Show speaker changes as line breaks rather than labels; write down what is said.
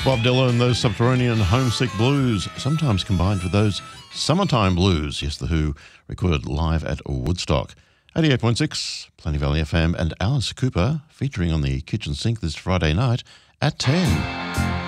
Bob Dylan, those subterranean homesick blues, sometimes combined with those summertime blues. Yes, The Who recorded live at Woodstock. 88.6, Plenty Valley FM, and Alice Cooper featuring on the kitchen sink this Friday night at 10.